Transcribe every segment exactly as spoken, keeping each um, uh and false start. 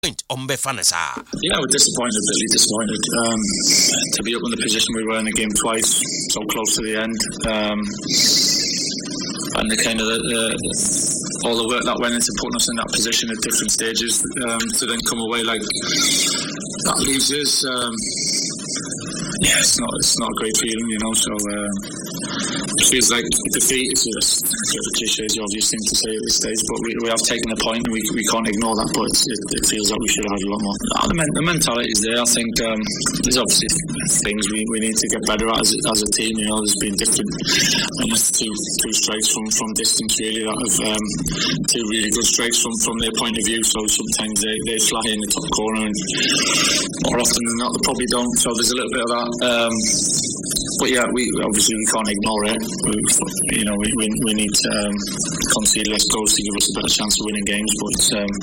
point on Befanesa. Yeah, we're disappointed, really disappointed. Um, to be up in the position we were in the game twice, so close to the end. Um, and the kind of the, the, all the work that went into putting us in that position at different stages, um, to then come away like that leaves us. Um, yeah, it's not it's not a great feeling, you know. So um, it feels like defeat. It's just a bit of a cliche, it's the obvious thing to say at this stage, but we, we have taken the point, and we we can't ignore that. But it's, it, it feels like we should have had a lot more. Oh, the, men, the mentality is there. I think um, there's obviously things we, we need to get better at as, as a team. You know, there's been different, and there's two two strikes from, from distance really that have um, two really good strikes from, from their point of view. So sometimes they, they fly in the top corner, and more often than not they probably don't. So there's a little bit of that. Um, but yeah, we obviously we can't ignore it. We, you know, we, we we need to um, concede less goals to give us a better chance of winning games. But um,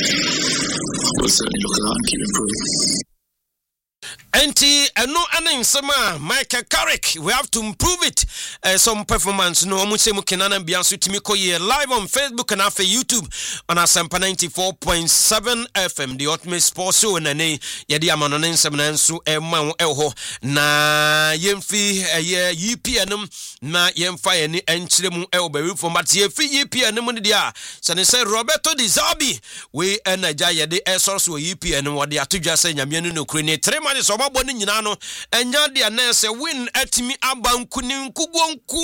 we'll certainly look at that and keep improving. Anti and no anansama Michael Carrick, we have to improve it. Uh, some performance no omuse mukenana biansu timiko ye live on Facebook and after YouTube on Asampa ninety-four point seven F M, the ultimate sports show. Na ne yedi amano nsem na nso ema wo eho na yemfi ye U P N na yemfa ye ni enchire mu e obawi format ye fi U P N mu ne dia sane say Roberto Di Zerbi we enaja yede e source wo U P N wo de atodwa say nyame no nokure ne three matches boni nyina no enya de na se win atimi abanku ni nkugwo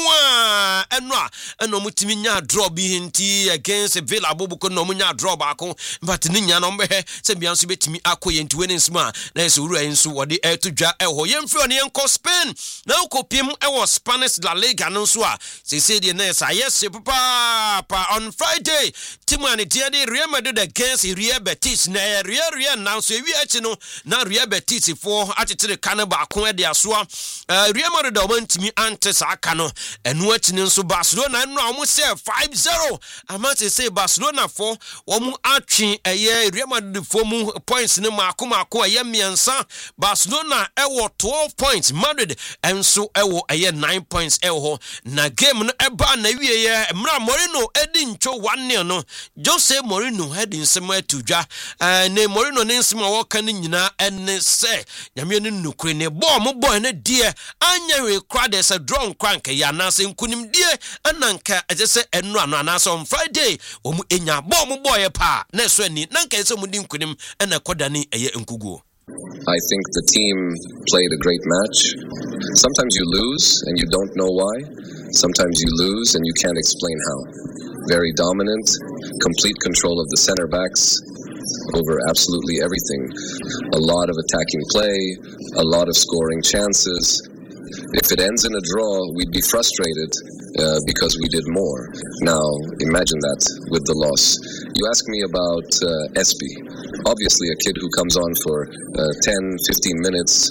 nkuwa eno a eno mutimi nya draw bi hinti against Villa Bobuko no munya draw baako but ni nya no mbe se bianso betimi akoye nti wini nsma na se wura enso wode etodwa eho yemfi one yenko Spain na ukopiem ewo Spanish La Liga no so a se se de na sa yes papa pa on Friday timu ani dia de Real Madrid against Real Betis na Real Real na so ewi achi no na Real Betis for atitire kana ba ko de asoa Real Madrid o mantimi ante sa aka no enu atini nso Barcelona no amu say five zero amate say Barcelona for omu atwe eye Real Madrid for mu points ne maako maako eye miensa Barcelona ewo twelve points Madrid enso ewo eye nine points ewo na game no eba na wieye Mra Moreno edi ncho one nil no Jose Mourinho head nsema atudwa ne Mourinho ne nsema wo kan nyina enne se nyame no nukure ne bo mo boy ne die anya we kra de se draw krank ya na se nkunim die ananka ete se enu ano na so on Friday wo mu enya bo mo boy pa na so ani nanka se mu di nkunim ena kodani eye nkuguo. I think the team played a great match. Sometimes you lose and you don't know why. Sometimes you lose and you can't explain how. Very dominant, complete control of the center backs over absolutely everything. A lot of attacking play, a lot of scoring chances. If it ends in a draw, we'd be frustrated uh, because we did more. Now, imagine that with the loss. You ask me about uh, Espy. Obviously, a kid who comes on for uh, ten, fifteen minutes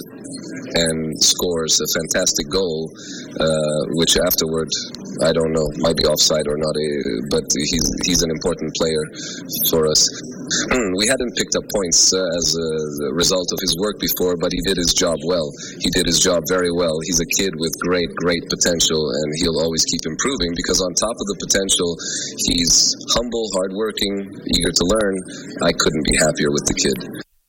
and scores a fantastic goal, uh, which afterward, I don't know, might be offside or not, but he's he's an important player for us. We hadn't picked up points uh, as a result of his work before, but he did his job well. He did his job very well. He's a kid with great, great potential, and he'll always keep improving because on top of the potential, he's humble, hardworking, eager to learn. I couldn't be happier with the kid.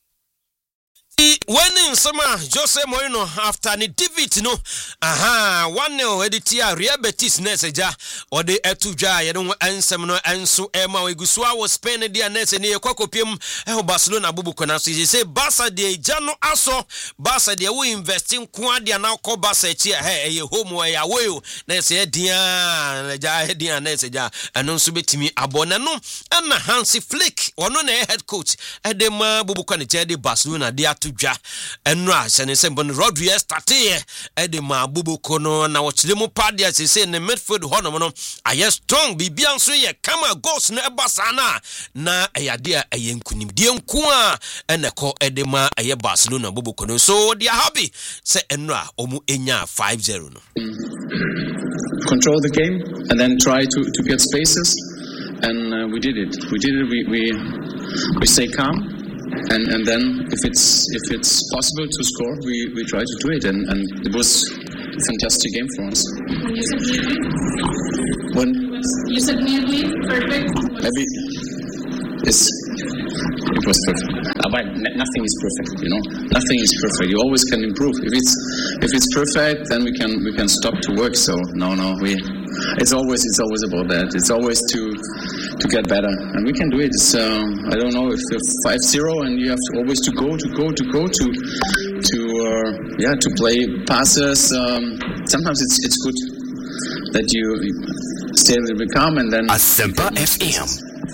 When in summer, Jose Mourinho after the defeat, no, aha, one nil editia Real Betis neseja or the etuja, you know, and some no and so Emma Gusua was spending the nets and near Cocopium, Barcelona Bubucona. She say Barca de Jano Aso, Barca de we investing Quadia now call Barca here, hey, home way away, Nessa Dia, Dia Neseja, and non subitimi Abonano, and Hansi Flick, or no head coach, at the Bubucana Jadi Barcelona, dia tuja. Enra sene sembon Rodriguez started e de ma bubu kono na wochile mu padia se se ne midfield hono no aye strong bibian so ye kama goals na ebasana na eyade a eye nkunim die nku a eneko e de ma aye Barcelona bubu kono so they are happy se enra omu enya five zero no. Control the game and then try to to get spaces, and uh, we did it we did it we we we stay calm. And and then if it's if it's possible to score, we, we try to do it, and, and it was a fantastic game for us. When you said nearly? When you said nearly perfect. Maybe it's It was perfect. Uh, but n- nothing is perfect, you know. Nothing is perfect. You always can improve. If it's if it's perfect, then we can we can stop to work. So no, no, we. It's always it's always about that. It's always to to get better, and we can do it. It's um, I don't know if you're five zero and you have to always to go to go to go to to uh, yeah to play passes. Um, sometimes it's it's good that you stay a little bit calm and then. Asempa F M.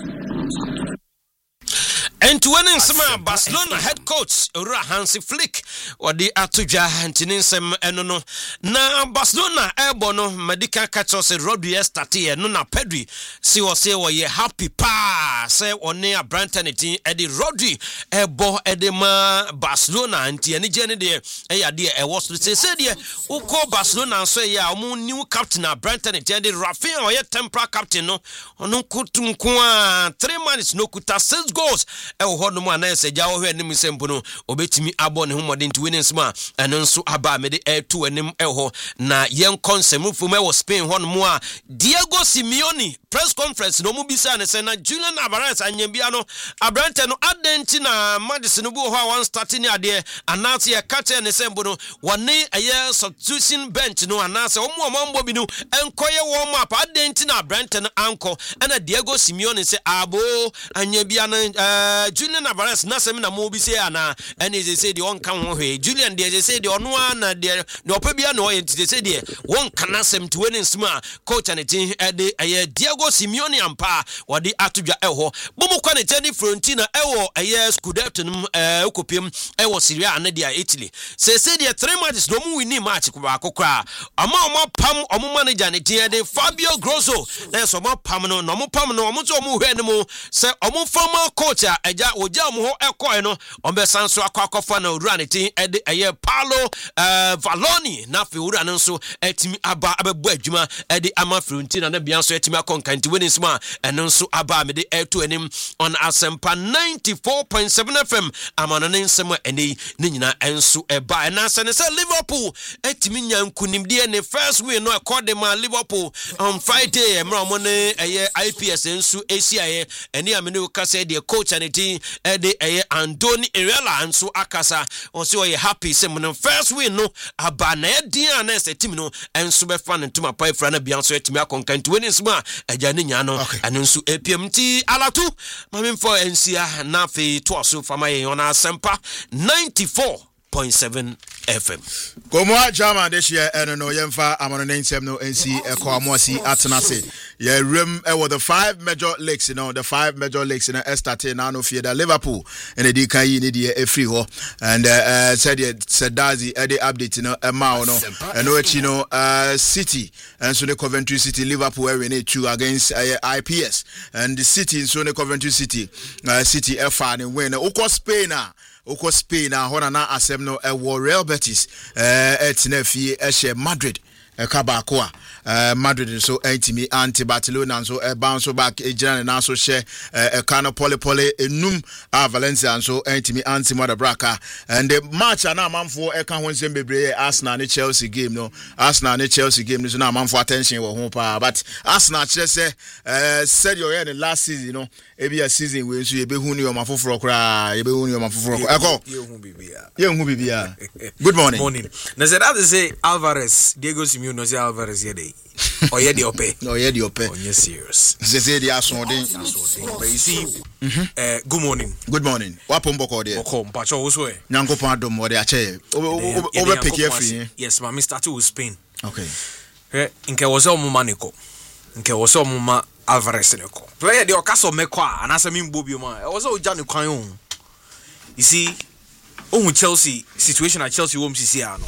And to winning some Barcelona head coach Ura Hansi Flick or the Atuja Antinisem Enono. Na Barcelona Ebono medical catchers Rodri Estati no na Pedri si o say we happy pa say one a Brantanity Eddie Rodri Ebo Edema Barcelona anti any journey there eh there e was to say say there who call Barcelona so ya omu new captain Brantanity Eddie Rafinha or ye temporary captain no ono kutum kwa three months no kuta six goals e ho no ma na se ja wo hwe nim sempo no obetimi abo ne homode nti winning sma eno nso aba me de e to anim e ho na yen konsem fu me wo Spain ho no mo a Diego Simeone press conference no mu bisa ne se na Julian Alvarez anyambia no abrante no adenti na Madison bu ho a one starting ade announce ye catch ne sempo no wone eye substitution bench no announce o mu omambo bi no enkoye wo mu apa adenti na abrante no anko na Diego Simeone se abo anyambia no uh, Julian Alvarez na sem na mo bi se ana ene ze se de on kan ho hwe Julian de ze se de ono ana de de opabia no ye ze se de won kana sem to win sma coach and team e de eye Diego Simeone ampa wode atodwa e ho bomu kwa ne tani Fiorentina e wo eye Scudetto num e kopiem e wo Serie A na dia Italy se se de three matches no mu win match ko ba kokra ama omo pam omo manager ne team de Fabio Grosso na so mo pam no no mo pam no omo so omo hwe ne mo se omo former coach a eja oja mo ho ekoi no ombe sanso akwakofa na owura ne tin e de eye Paolo uh, Valoni na fe owura no nso etimi aba abebu adwuma e de ama Fiorentina na bia nso etimi akonkanti winning sma eno nso aba me de eto anim on Asempa ninety-four point seven F M amana ne nsem ene ne nyina enso eba na se ne se Liverpool etimi nyankunim de ne first win no according ma Liverpool on Friday emra mo ne eye I P S enso esia ene amene ka se de coach and team e de eye Andoni Iraola anso akasa on se we happy se mo first win no aba na edin ana se team no enso be fa ne ntuma pai fra na bia nso etimi akonkanti winning sma agya ne nya no ane nso A P M T alatu mamemfo ensia na fe to aso fama ye on Asempa ninety-four point seven F M. Komo German this year eno no yemfa amono nsem no nsi eko amosi atenase. Ye rem e wo the five major leagues, you know, the five major leagues in the start now no fear that Liverpool and the D K I ni dey e free ho and uh said said Dazi e dey update no e ma no and no echi no uh City and so the Coventry City Liverpool we win two against uh, I P S and the City so the Coventry City uh, City F R and win uko Spain na uko Spain na hona na asem no e wo Real Betis eh etina fie e she Madrid e kabako a Uh, Madrid so antimi anti Barcelona so e bounce back e jira na so share e kana pole pole enum a Valencia so antimi anti Madabraka and the match na manfo e kan ho nsem bebre Arsenal ne Chelsea game no Arsenal ne Chelsea game no so na manfo attention wo ho pa but Arsenal kire se eh said your in the last season you know e be a season we so ye be hu ni o mafoforo kra ye be hu ni o mafoforo e ko ye hu bibia ye hu bibia good morning morning na said that say Alvarez Diego Simeone no say Alvarez ye dey oh yeah the ope no yeah the ope oh yeah serious ze ze the asondin but you see uh, good morning good morning wapombo ko there boko mpacho wo so e nyankopon adom wo de ache over pick here yes ma me start with Spain okay eh nke wo so muma niko nke wo so muma Alvarez niko player de okaso meko a anasa me mbo bi ma e wo so oja ne kwan o you see ohun Chelsea situation at Chelsea wom sisi ano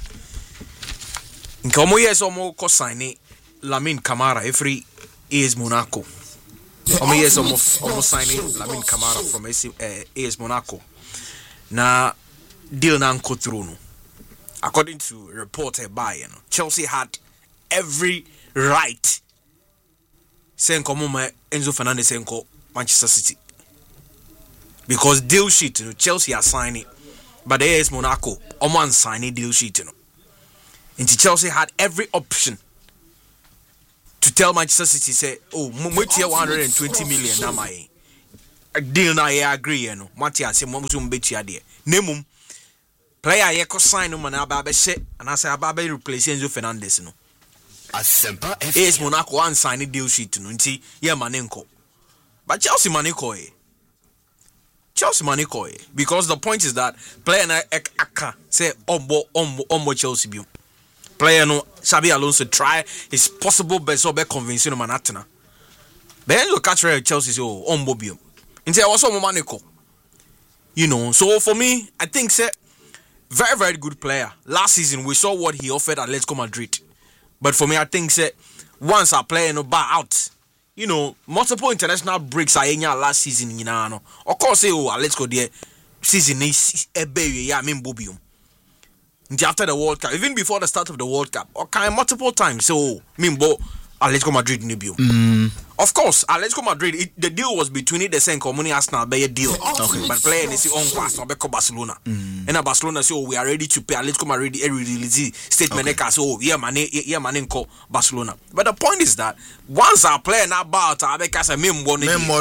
nke omo yes omo ko sign Lamine Camara every A S Monaco omo yes omo omo sign Lamine Camara from A S Monaco na deal na nko through no according to report by you know Chelsea had every right say nko mo Enzo Fernandez nko Manchester City because deal sheet you know, Chelsea are signing but the A S Monaco omo an signing deal sheet you know. And Chelsea had every option to tell Manchester City say, oh, we here one hundred twenty million na my deal na I agree no. Matia say mo so mbetua de. Nemum player ye ko sign no man aba be hye and I say aba be replace Enzo Fernandez no. Asempa F A S Monaco one sign deal sheet no nti ye manenko. But Chelsea manenko e. Chelsea manenko e because the point is that player na aka say ombo ombo ombo Chelsea bi. Player no Xabi Alonso try his possible best to be convincing man atena. But you catch real Chelsea say oh ombo bi. Nti I was so manenko. You know, so for me, I think say very very good player. Last season we saw what he offered at Atletico Madrid. But for me, I think say once a player no buy out, you know, multiple international breaks I in last season, you know. Of course, say oh let's go there. Season is a baby, yeah, I mean Bobium. After the World Cup, even before the start of the World Cup, okay, multiple times. So Mimbo Atletico Madrid Nibium. Mm. Of course, Atletico Madrid, it, the deal was between it the same company Arsenal by a deal. Okay. But player is on Arsenal by Barcelona. Mm. And Barcelona say, oh, we are ready to pay Atletico Madrid a release statement. Okay. So, oh, yeah, man, yeah, man, call Barcelona. But the point is that once our player now about Abeka, Mimbo,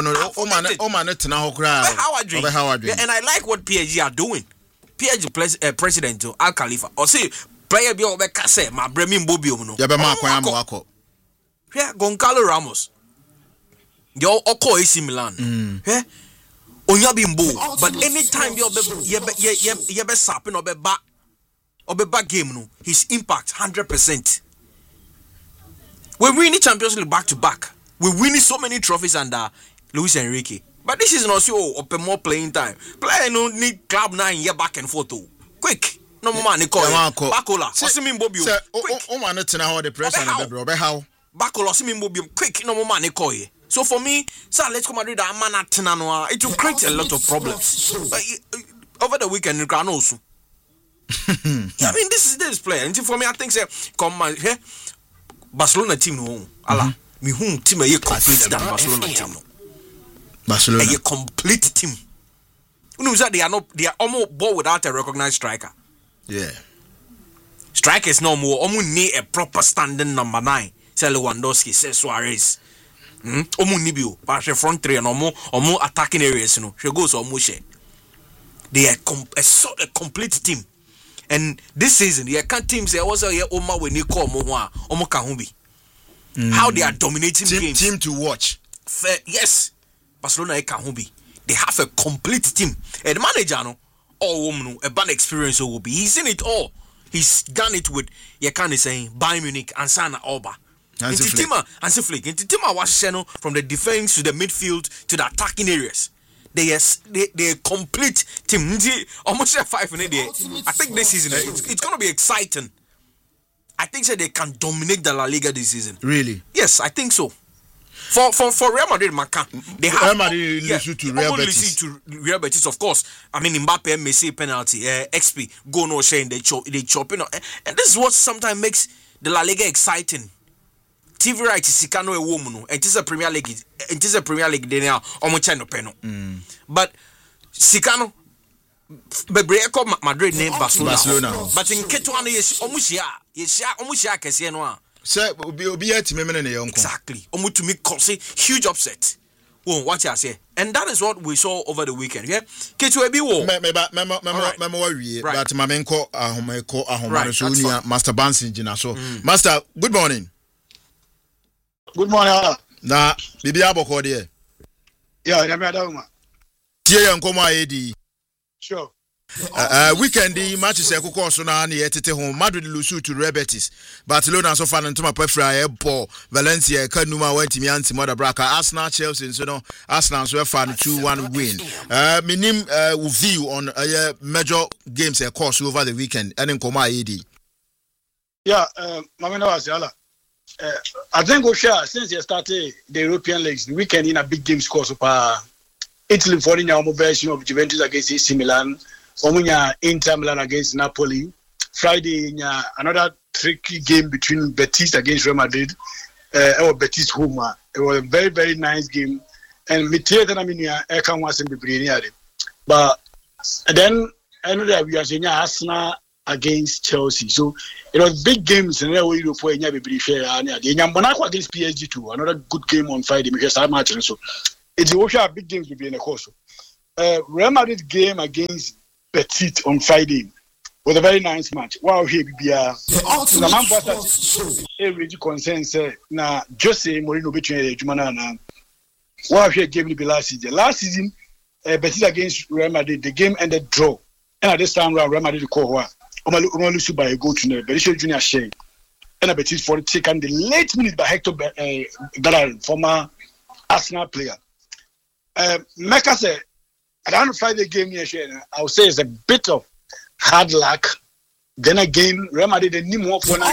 and I like what P S G are doing. P S G pres- uh, president Al Khalifa, or say, player be over Kase, my Bremin Bobio, no. Yeah, Goncalo Ramos. Yo oko A C Milan. Mm. Yeah. Onya bimbo. But anytime you be you be you you be sapping or be back or be back game no, his impact one hundred percent. We win the Champions League back to back. We winning so many trophies under Luis Enrique. But this is not so open more playing time. Player no need club nine year back and forth. Quick. No more money call. Bakola. Osimin Bobio. Sir, o man tena how the pressure na be bro. How? Bakola Osimin Bobio quick no more money call. So for me, so let's come Madrid a man at Tinanoa. It will create a lot of problems. But over the weekend, you can also. I mean, this is this player. And for me, I think say come on here, Barcelona team no. Allah, me whom team a complete than Barcelona team no. Barcelona a complete team. You know that they are not. They are almost ball without a recognized striker. Yeah, strikers no more. Almost need a proper standing number nine. Say Lewandowski, say Suarez. Hmm. Omu nibio, but front three and omo omo attacking areas. You know, she goes omo she. They are com- a sort of complete team, and this season they can't teams. There was a year Oma when you call Omo Omo Kahumbi. How they are dominating team, games. Team to watch. Fair, yes, Barcelona Kahumbi. They have a complete team. And the manager no, all woman a bad experience will be. He's in it all. He's done it with you can't say Bayern Munich and Sana Alba. Hansi Flick. Hansi Flick. Tima was from the defense to the midfield to the attacking areas. They are they they complete team. Almost five in a day. I think this season it's, it's going to be exciting. I think so they can dominate the La Liga this season. Really? Yes, I think so. For for for Real Madrid, Maca, they have Real Madrid yeah, listen to Real Betis. to Real Betis, of course. I mean, Mbappe, Messi penalty, uh, X P, go no shame. They chop, they chop. You know, and this is what sometimes makes the La Liga exciting. T V right is Sicano a woman, and it is a Premier League. It is a Premier League. They now almost channel penal. But Sicano, Bebreko Madrid name Barcelona. Barcelona. But in Ketuano, yes, almost yeah, yes, almost yeah, can see no. Sir, be be at me exactly. Almost to me, cause huge upset. Well, what I say, and that is what we saw over the weekend. Yeah, Ketu Ebi wo. Me me ba me me me me worry. But mamenko ahomeko ahomano so nia Master Bansin jina so. Master, good morning. Good morning. Na bibi aboko de. Yeah, ya me adama. Tie yan komo ayedi. Sure. Uh, uh, weekend the matches e kokon so na na yetete ho Madrid lose to Real Betis. Barcelona so fan ntoma pafra e ball Valencia kanuma wantimi anti mother braka Arsenal Chelsea so no Arsenal so fan two one win. Uh minim uh view on uh, major games e course over the weekend and in koma ayedi. Yeah, uh mamena wasiala. Uh, I think we share since you started the European leagues the weekend in a big game score super Italy for the version of Juventus against A C Milan. Omunya Inter Milan against Napoli. Friday, another tricky game between Betis against Real Madrid. Uh, or Betis home. It was a very, very nice game. And Mithier I mean, I can't watch him be But then I know that we are saying Arsenal against Chelsea. So it was big games and then we look for any be fair. The Monaco against P S G too. Another good game on Friday because I match so. It's a big games will be in the course. Uh, Real Madrid game against Betis on Friday was a very nice match. Wow, here be a the man was every concern say na Jose Mourinho between Jumana na wow here game be last season. Last season, uh, Betis against Real Madrid, the game ended draw. And at this time, Real Madrid call what Omalu by a goal to the Benicio Junior Shea. And a Betis for the taken the late minute by Hector uh, former Arsenal player. Uh, Mecca said, I don't fight the game here. I would say it's a bit of hard luck. Then again, Real Madrid they need more for now.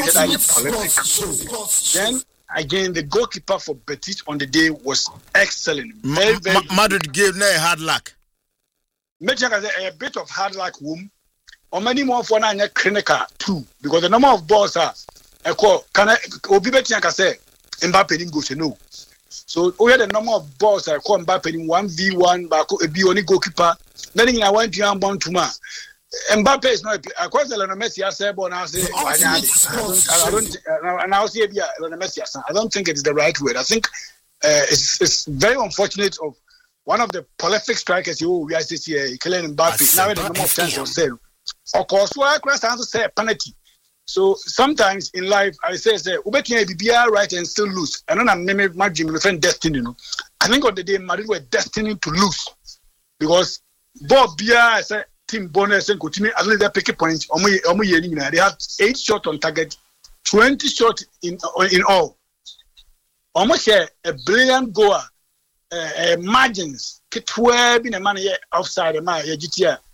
Then again, the goalkeeper for Betis on the day was excellent. Very, very Ma- Madrid gave no hard luck. Major a bit of hard luck womb. Or many more for now clinical too, because the number of balls are a call. Can I Obi Betianka say Mbappe didn't go to no. So we had the number of balls I call Mbappe in one v one, but a be only goalkeeper. Then I went to Yambon Tuma. Mbappe is not a question. Lionel Messi has said, "Bon, I say, I don't, I don't, and I'll say, yeah, Lionel Messi. I don't think it's the right word. I think uh, it's it's very unfortunate of one of the prolific strikers you we are this year, Kylian Mbappe. Now the number of times on sale. Of course, why Christ has to say a penalty. So sometimes in life, I say, say, Ubekin be right and still lose. And then I'm naming my gym, my friend Destiny. You know, I think on the day Madrid were destined to lose because Bob Bia, I said, team bonus and continue at least they pick a point. They had eight shots on target, twenty shots in in all. Almost a brilliant goal. Uh, margins, twelve in a man outside the man, G T A.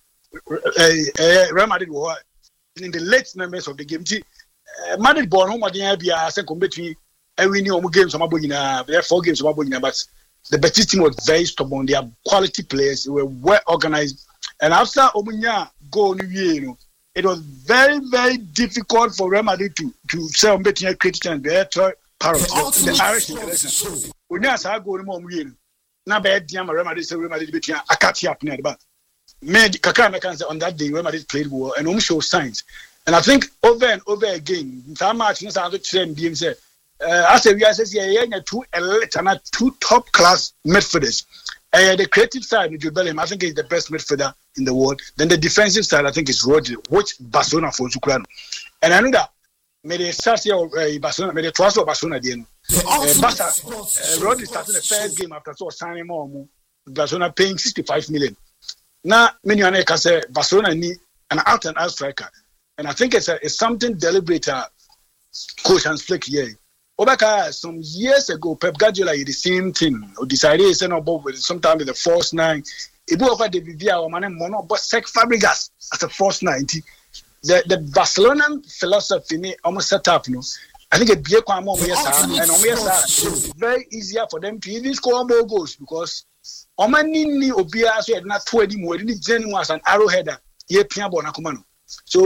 Real Madrid were in the late members of the game. Uh, Madrid born home at the N B A. I think between every new games, some there are four games, some but the Betis team was very stubborn. They have quality players. They were well organized. And after Omunya go you know, it was very, very difficult for Real Madrid to to sell between Christian the Parrot, the Irish international. When you say go no more, na bad Diam Real Madrid say Real Madrid between Akati up near the back. Made Kakana can say on that day Real Madrid played well and almost show signs. And I think over and over again, some match no sound to train being said. Uh, I say we are saying yeah, two elite and two top class midfielders. Uh, the creative side, Jude Bellingham, I think is the best midfielder in the world. Then the defensive side, I think is Rodri, which Barcelona for Zucrano. And I know that may they start here uh, Barcelona, may they trust Barcelona again. Uh, Barca, uh, Rodri starting the first game after so signing more, Barcelona paying sixty-five million. Now, many of can say Barcelona need an out and out striker, and I think it's a, it's something deliberate. Uh, coach Hans Flick here. Obaka, some years ago, Pep Guardiola did the same thing. Or decided to send about with sometimes with the false nine. It was over the Vivia or man mono, but Sec Fabregas as a false ninety. The the Barcelona philosophy almost set up, you know. I think it be a quite more yes, and it's very easier for them to even score more goals because Omani Obia so had not twenty more. Didn't Jenny was an arrowheader. Ye Piabo Nakumano. So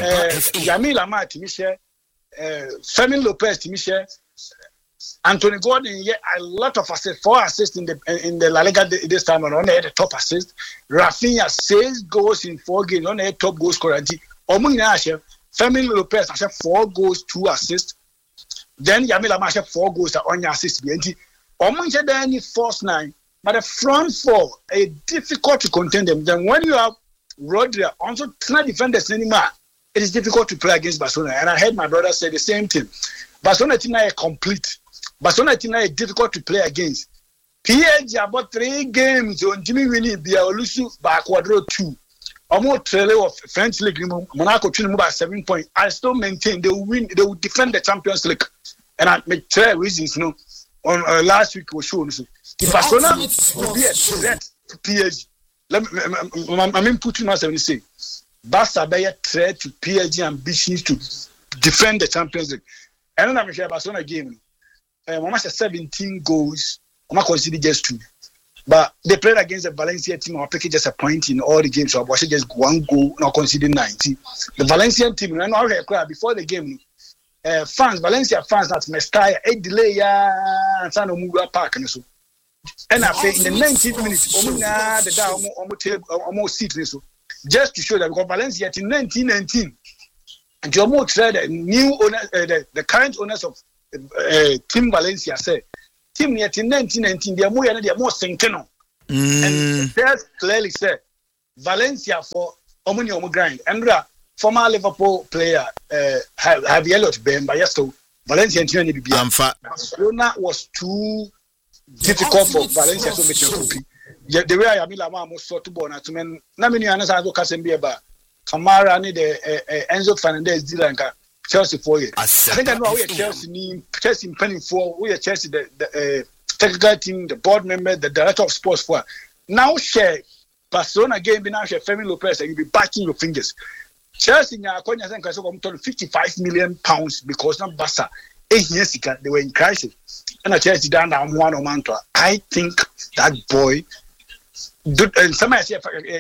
Yamil Amar Timisha, Femi Lopez Timisha, Anthony Gordon, yeah, a lot of assists, four assists in the in the La Liga this time around. They had the top assist. Rafinha six goals in four games. On the top goal scorer. Omuna Femi Lopez has four goals, two assists. Then Yamila Masha four goals on your assist. Omunja any first nine, but the front four are difficult to contain them. Then when you have Rodri, also cannot defend the cinema, it is difficult to play against Barcelona. And I heard my brother say the same thing. Barcelona team are complete. Barcelona team are difficult to play against. P S G about three games on Jimmy Winnie Biaolusu by quadro two. Almost trailer of French League, Monaco to move by seven points. I still maintain they will win, they will defend the Champions League. And I make three reasons, you know. On uh, last week was shown. So the Barcelona will be a threat to P S G. Let me, I mean, Putin must have say, Barca be a threat to P S G ambitions to defend the Champions League. And then I'm sure Barcelona game. Uh, we must have seventeen goals. I'm not considering just two. But they played against the Valencia team. I'll pick just a point in all the games. So I watched just one goal, not considering ninety. The Valencian team, I know how before the game, uh, fans, Valencia fans, that's Mestalla, a delay, and San Omuga Park. And so, and I think in the nineteenth minute, Omuna, the down, almost seat. So, just to show that because Valencia in nineteen nineteen, and Jomo said the new owner, uh, the, the current owners of uh, Team Valencia said, team yet in nineteen nineteen, they are more and they are more sinking. And there's clearly said Valencia for Omni Omo grind. And former Liverpool player uh have Elliot Ben, but yes, so Valencia and Tony B B. Barcelona was too difficult for Valencia to make your the way I mean, I'm almost sort to born at men. Namini and I look at Sembiaba, Kamara, need a Enzo Fernandez, Dilanka, Chelsea for you. I think I know we are Chelsea, Chelsea penny for, we are Chelsea, the, the uh, technical team, the board member, the director of sports for. Now, share Barcelona game, be now share Femi Lopez, and you'll be backing your fingers. Chelsea, now, I think I saw fifty-five million pounds because not Barca, eight years ago, they were in crisis. And I Chelsea down down one or mantra. I think that boy. And somebody say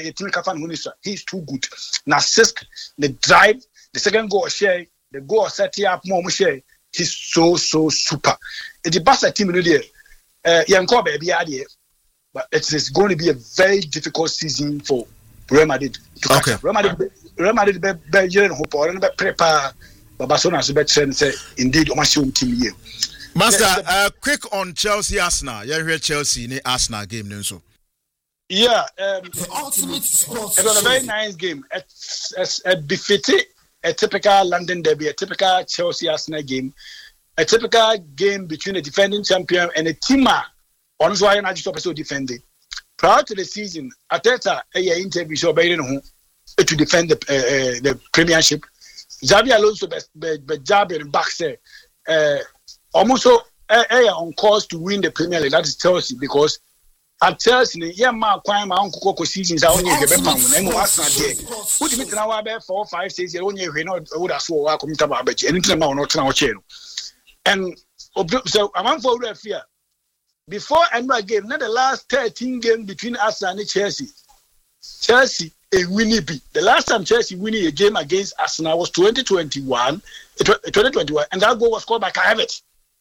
he's too good. Now, Sisk, the drive, the second goal share, the goal set up more share. He's so so super. The Barca team in there, uh, Yanko baby idea, but it is going to be a very difficult season for Real Madrid to catch up. Real Madrid, Real Madrid, be be year hope or be prepare. But Barcelona is better and say indeed, we must team here. Master, uh, quick on Chelsea Arsenal. You hear Chelsea in the Arsenal game, no so. Yeah, um, it was a very nice game. It's, it's a befitting a typical London derby, a typical Chelsea Arsenal game, a typical game between a defending champion and a teamer. Honestly, I just also defended. Prior to the season, Arteta a year interview so by who to defend the uh, the Premiership. Xabi Alonso be be, be jab in back say uh, almost so uh, on course to win the Premier League. That is Chelsea because. At Chelsea, yeah, my crime, my uncle Coco seasons are only a pound, and what's not there. Put him in our bed for five, six years, only we know what I saw, I come to my bed, and anything about not our channel. And so I'm for real fear. Before end my game, not the last thirteen games between us and Chelsea. Chelsea, a winning beat. The last time Chelsea winning a game against Arsenal was twenty twenty-one, twenty twenty-one, and that goal was scored by Kai Havertz.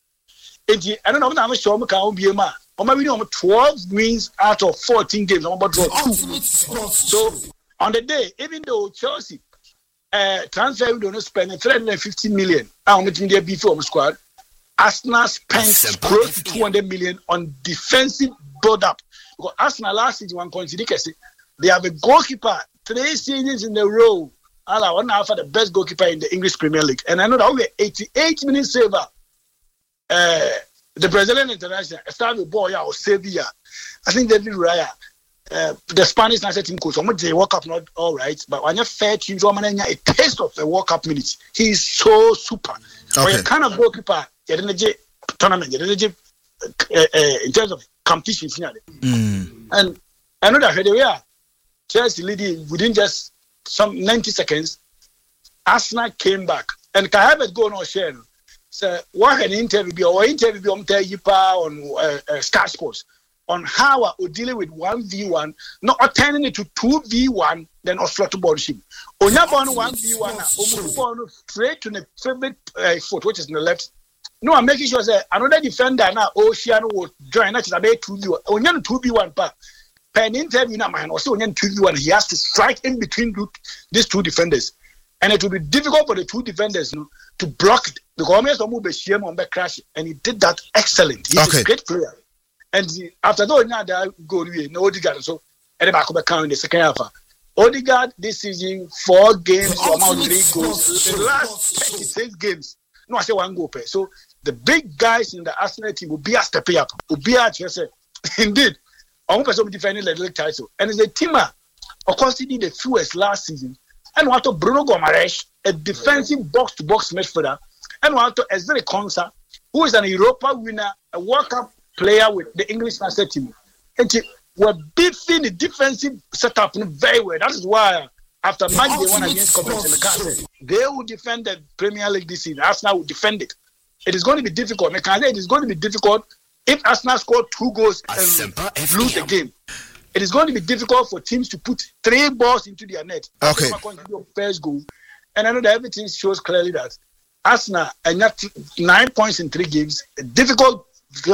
And I don't know if I'm sure I can't be a man. Or maybe twelve wins out of fourteen games. I'm about to draw two. So on the day, even though Chelsea uh, transfer we don't spend three hundred fifty million, I'm meeting their before squad. Arsenal spent close to two hundred million on defensive build-up. Because Arsenal last season one point they have a goalkeeper three seasons in a row. Allah, one half of the best goalkeeper in the English Premier League, and I know that we're eighty-eight minutes saver. Uh, The Brazilian international started with boy or Sevilla. I think David Raya, uh, the Spanish national team coach. I'm they World Cup not all right, but when you fair team, so man a taste of the World Cup minutes. He's so super. Okay. When you kind of goalkeeper, you energy tournament, you energy uh, uh, in terms of competition. Mm. And I know that we are Chelsea leading within just some ninety seconds. Arsenal came back, and Kai Havertz go on share. So what an interview or interview on on uh, uh, Sky Sports on how we're dealing with one v one, not turning it to two v one, then Oslo to Borshim. On your one v one, straight to the favorite uh, foot, which is in the left. No, I'm making sure that another defender now, Oceano will join. That's about two v one. On your two v one, but pen interview now, man, also on your two v one, he has to strike in between these two defenders. And it will be difficult for the two defenders you know, to block it. Because I'm going to on the crash, and he did that excellent. He's okay. A great player. And he, after that, now that go away, no Odegaard. So, at the back of the count in the second half. Odegaard this season, four games, one out three goals. The last thirty-six games, no, I say one goal. So, the big guys in the Arsenal team will be a step up. Will be a chance. Indeed, I'm going to defend the league title. And it's a teamer, of course, he did the fewest last season. And what to Bruno Gomaresh, a defensive box-to-box midfielder, and what to Ezri Konsa, who is an Europa winner, a World Cup player with the English national team. And we're beefing the defensive setup very well. That is why after match they won against Coventry in the castle, they will defend the Premier League this season. Arsenal will defend it. It is going to be difficult. It is going to be difficult if Arsenal score two goals and lose the game. It is going to be difficult for teams to put three balls into their net. Okay. First goal. And I know that everything shows clearly that Arsenal and not nine points in three games. Difficult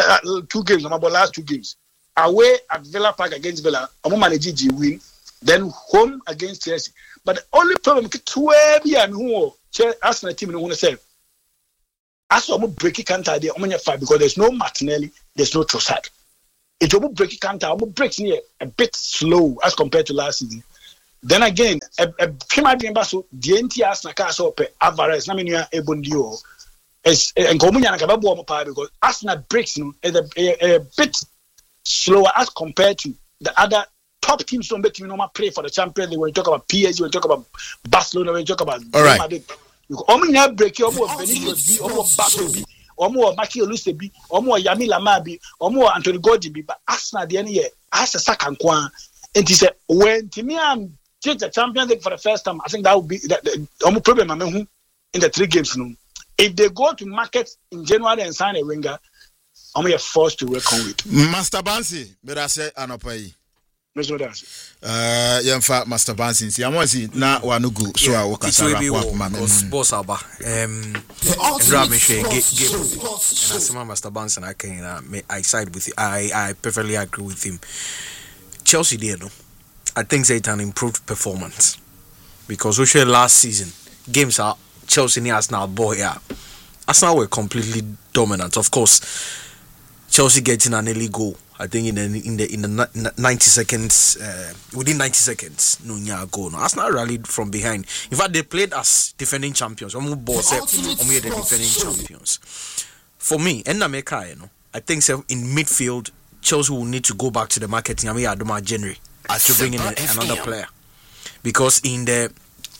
two games, about last two games. Away at Villa Park against Villa, I'm going to manage win. Then home against Chelsea. But the only problem is two and who Arsenal team in the as almost breaky counter there, I'm five because there's no Martinelli, there's no Trossard. It almost breaky counter, almost breaks near a bit slow as compared to last season. Then again, a Pima Dimbaso, the N T S Nakaso Alvarez, Naminia Ebondio, as and Comunia Nakabu because Arsenal breaks you know, is a, a, a bit slower as compared to the other top teams. Don't bet you know play for the Champions League. When you talk about P S G, when you talk about Barcelona, when you talk about all right. Omunia break you almost Vinicius B, almost Bato B, almost Maki Oluse B, almost Yami Lama B, almost Anthony Gordon B. But Arsenal the end year as a second one, and he said when Timian take the Champions League for the first time, I think that would be that the only problem I mean in the three games. You know, if they go to market in January and sign a winger, I'm going to forced to reckon with. Master Bansi, but I say Anopai. Mister Dance. Uh, Yamfa Master Bansi. See, I want to see now one go. So I walk as a because boss aba. Um, and Ram game game. And as my Master Bansi, I can I side with you. I I perfectly agree with him. Chelsea did no. I think it's an improved performance because we share last season games are Chelsea and Arsenal boy yeah. Arsenal were completely dominant. Of course, Chelsea getting an early goal. I think in the in the in the ninety seconds uh, within ninety seconds no nya goal. No, Arsenal rallied from behind. In fact, they played as defending champions. Omo boss omo the defending champions. For me, and Nameka, you know, I think so in midfield Chelsea will need to go back to the marketing. I mean, Adoma January. To bring in a, another player because in the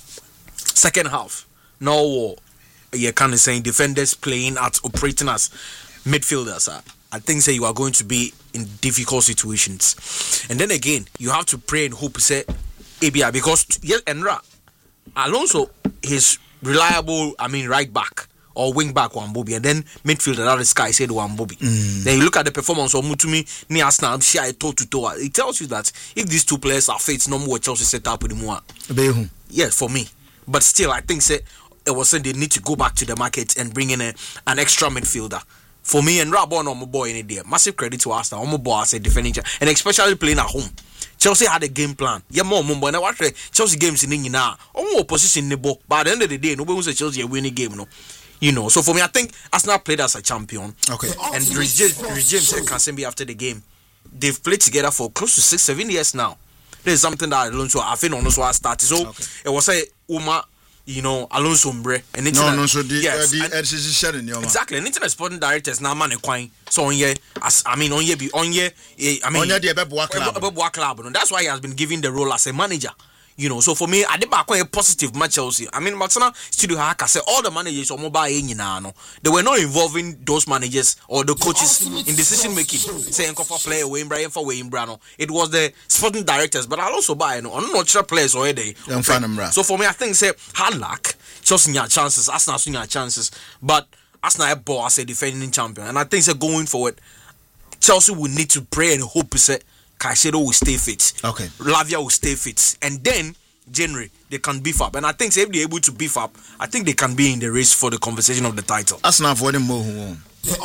second half now you kind of saying defenders playing at operating as midfielders uh, I think say you are going to be in difficult situations and then again you have to pray and hope say A B I because yes Enra Alonso is reliable I mean right back or wing back one Bobby and then midfielder that is Sky said one Bobby. Mm. Then you look at the performance of Mutumi ni Arsenal share toe to toe. It tells you that if these two players are fit, no more Chelsea set up with more. Yes, for me. But still, I think say it was saying they need to go back to the market and bring in a, an extra midfielder. For me and Rabon on my boy in there. Massive credit to Arsenal. On my boy as a defending and especially playing at home. Chelsea had a game plan. Yeah, more mumbo. And I watch Chelsea games in England now. On opposition in the ball. But at the end of the day, nobody was Chelsea a winning game, no. You know, so for me, I think Arsenal played as a champion. Okay. And Rich James and Kansembi after the game, they've played together for close to six, seven years now. There's something that Alonso, I think Alonso has started. So okay. It was a Uma, you know, Alonso Mbre. And no, no, so the yes, uh, the and, and, exactly. And internet sporting directors now man equine. So on ye, as I mean on ye be on ye. I mean on ye the Bebwa club. club. And that's why he has been given the role as a manager. You know, so for me, I did back a positive match Chelsea. I mean, Matsana Studio Haka said all the managers are mobile in no. They were not involving those managers or the coaches in decision making. Saying for player Wayne Brian for Wayne Brano. It was the sporting directors, but I'll also buy no I'm not sure players already. So for me, I think say hard luck. Chelsea had chances, Arsenal had chances, but Arsenal had ball as a defending champion. And I think say going forward, Chelsea will need to pray and hope say Caicedo will stay fit. Okay. Lavia will stay fit. And then, January, they can beef up. And I think if they're able to beef up, I think they can be in the race for the conversation of the title. That's not for them more who won.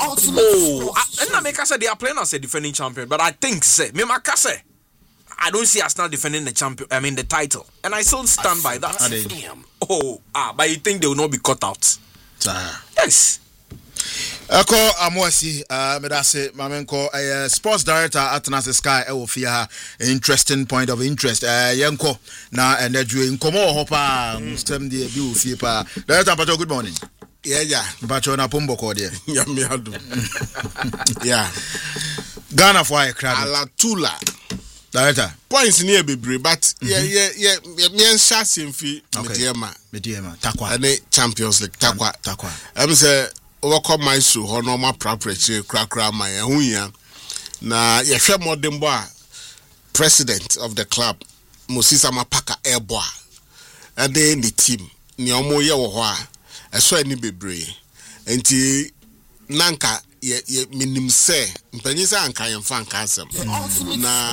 Oh, I, and I make say they are playing as a defending champion. But I think, say, me say, I don't see Arsenal defending the champion, I mean the title. And I still stand by that. Oh, ah, but you think they will not be cut out? Yes. Eko Amosi, uh, medase mamenko uh, sports director at Nasa Sky Ewofia. Interesting point of interest. Uh, Yanko na and you nkomo hopa stem the bi ofie pa. Director Pacho, good morning. Yeah, yeah. Pacho na pombo ko there. Yeah, me adu. Yeah. Ghana for a crowd. Ala Tula. Director. Points near Bibri, but yeah, yeah, yeah, yeah, me and Shasim fi Mediema. Mediema. Takwa. And Champions League. Takwa. Takwa. I'm say overcome my so ho normal property crack crack my hunya na ye hwe modern boy president of the club Moses Amapaka Airboy and then the team ni omo ye wo ho a eso ani bebre enti nanka ye ye minim se mpanyi se anka ye mfa anka asem na